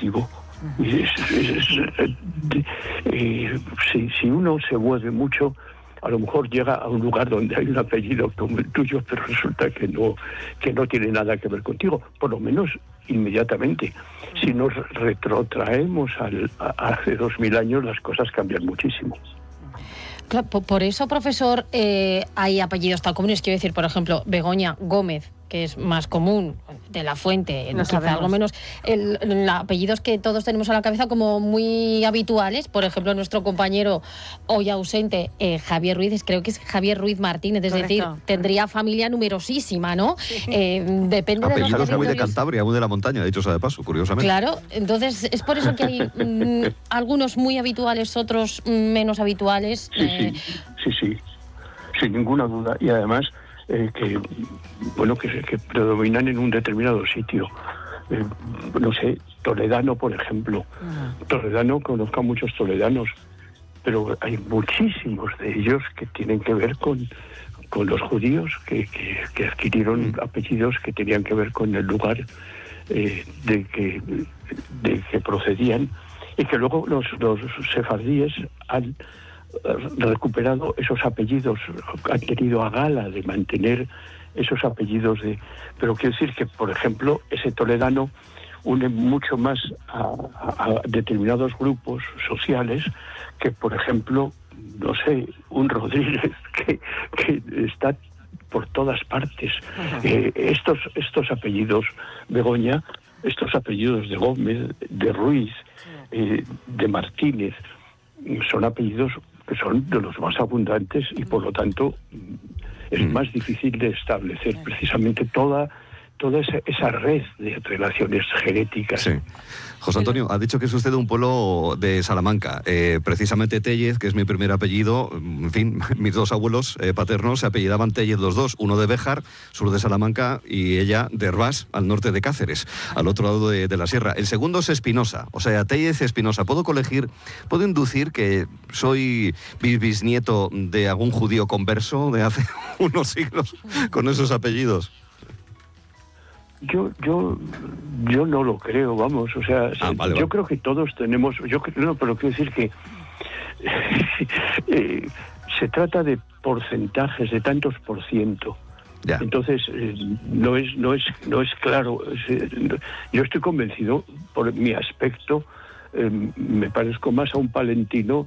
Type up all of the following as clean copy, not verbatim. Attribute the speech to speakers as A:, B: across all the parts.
A: contigo. Si uno se mueve mucho, a lo mejor llega a un lugar donde hay un apellido como el tuyo, pero resulta que no tiene nada que ver contigo, por lo menos inmediatamente. Si nos retrotraemos a hace 2000 años, las cosas cambian muchísimo.
B: Claro, por eso, profesor, hay apellidos tan comunes. Quiero decir, por ejemplo, Begoña Gómez, que es más común, de la Fuente, quizá algo menos, apellidos que todos tenemos a la cabeza como muy habituales. Por ejemplo, nuestro compañero hoy ausente, Javier Ruiz, creo que es Javier Ruiz Martínez, es decir, tendría familia numerosísima, ¿no? Depende
C: apellidos de muy de Cantabria, muy de la montaña, dicho sea de paso, curiosamente.
B: Claro, entonces es por eso que hay algunos muy habituales, otros menos habituales.
A: Sí, sin ninguna duda. Y además que predominan en un determinado sitio. No sé, toledano, por ejemplo. Toledano, conozco a muchos toledanos, pero hay muchísimos de ellos que tienen que ver con los judíos, que adquirieron apellidos que tenían que ver con el lugar de que procedían, y que luego los sefardíes han recuperado esos apellidos, han tenido a gala de mantener esos apellidos pero quiero decir que, por ejemplo, ese toledano une mucho más a determinados grupos sociales que, por ejemplo, no sé, un Rodríguez que está por todas partes. Estos apellidos, Begoña, estos apellidos de Gómez, de Ruiz, de Martínez, son apellidos que son de los más abundantes y por lo tanto es más difícil de establecer precisamente toda esa red de relaciones genéticas.
C: Sí. José Antonio, ha dicho que es usted de un pueblo de Salamanca, precisamente Téllez, que es mi primer apellido. En fin, mis dos abuelos paternos se apellidaban Téllez los dos, uno de Béjar, sur de Salamanca, y ella de Herbás, al norte de Cáceres, al otro lado de la sierra. El segundo es Espinosa, o sea, Téllez Espinosa. ¿Puedo inducir que soy bisnieto de algún judío converso de hace unos siglos con esos apellidos?
A: Yo no lo creo, vamos, o sea,
C: vale.
A: Yo creo que todos tenemos, pero quiero decir que se trata de porcentajes, de tantos por ciento. Ya. Entonces no es claro. Yo estoy convencido por mi aspecto, me parezco más a un palestino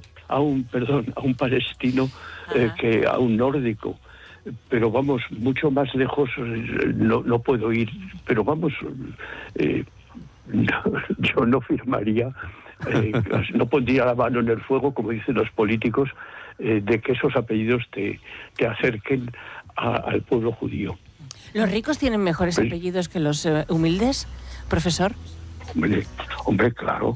A: que a un nórdico. Pero vamos, mucho más lejos no puedo ir, pero vamos, yo no firmaría, no pondría la mano en el fuego, como dicen los políticos, de que esos apellidos te acerquen al pueblo judío.
D: ¿Los ricos tienen mejores apellidos que los humildes, profesor?
A: Hombre, claro.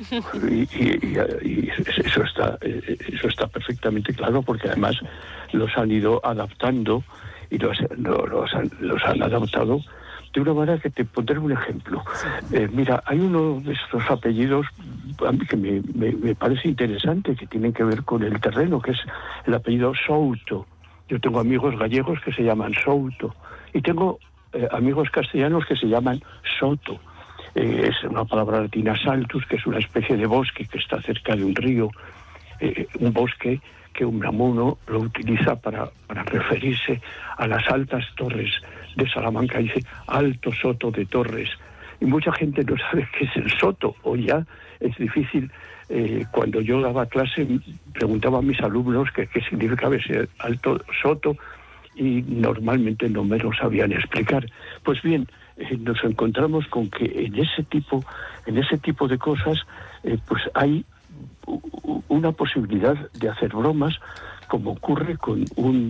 A: Y eso está perfectamente claro, porque además los han ido adaptando y los han adaptado de una manera que te pondré un ejemplo. Mira, hay uno de estos apellidos a mí que me parece interesante, que tienen que ver con el terreno, que es el apellido Souto. Yo tengo amigos gallegos que se llaman Souto y tengo amigos castellanos que se llaman Soto. Es una palabra latina saltus, que es una especie de bosque que está cerca de un río, un bosque que Unamuno lo utiliza para referirse a las altas torres de Salamanca. Dice Alto Soto de Torres, y mucha gente no sabe qué es el soto, o ya es difícil. Cuando yo daba clase preguntaba a mis alumnos qué significaba ese Alto Soto, y normalmente no me lo sabían explicar. Pues bien, nos encontramos con que en ese tipo de cosas pues hay una posibilidad de hacer bromas, como ocurre con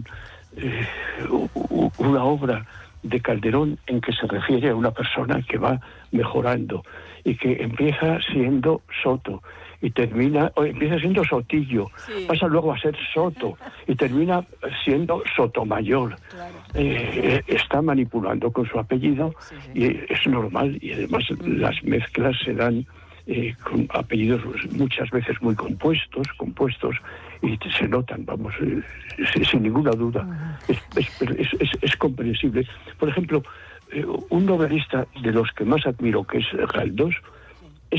A: una obra de Calderón en que se refiere a una persona que va mejorando y que empieza siendo Soto y empieza siendo Sotillo, sí, pasa luego a ser Soto y termina siendo Sotomayor. Claro. Está manipulando con su apellido, sí. Y es normal, y además las mezclas se dan con apellidos muchas veces muy compuestos y se notan, vamos, sin ninguna duda. Es comprensible. Por ejemplo, un novelista de los que más admiro, que es Galdós,